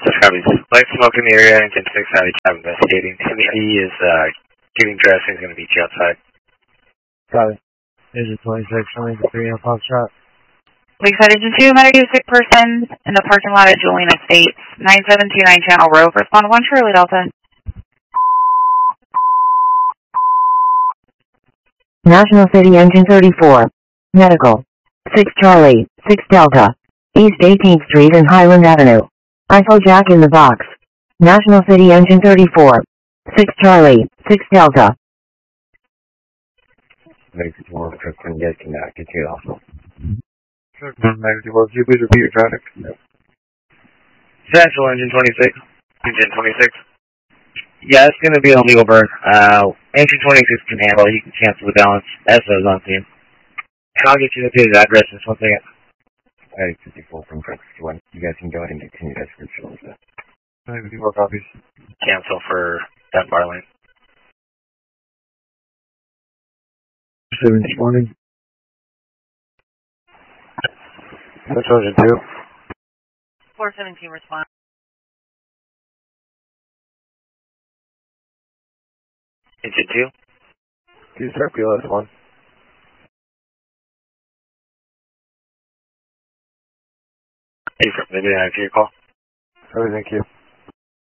Just copies. Light smoke in the area, engine 6 out of investigating. Timothy is getting dressed and is going to meet you outside. Got it. Engine 26, showing the 3 on Foxtrot. Lakeside Engine 2, matter you, sick person in the parking lot at Julian Estates, 9729 Channel Road. Respond 1 Charlie Delta. National City Engine 34. Medical. 6 Charlie, 6 Delta. East 18th Street and Highland Avenue. IFO Jack in the box. National City Engine 34. 6 Charlie, 6 Delta. Negative 4, Kirkland, yes, can get you also. Kirkland, negative 4, could you please repeat your traffic? Central Engine 26. Engine 26. Yeah, it's going to be an illegal burn. Engine 26 can handle it. You can cancel the balance as those on scene. And I'll get you the updated address in 1 second. 54 from Frank 61. You guys can go ahead and continue that description. Negative 4 copies. Cancel for that bar lane. 70 morning. Central Engine 2. 417 respond. Engine 2. Can you start PLS 1? Hey, maybe I have your call. Sorry, thank you.